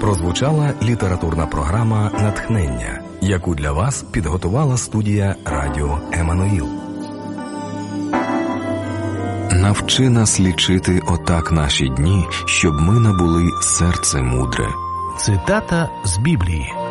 Прозвучала літературна програма «Натхнення», яку для вас підготувала студія радіо «Еммануїл». Навчи нас лічити отак наші дні, щоб ми набули серце мудре. Цитата з Біблії.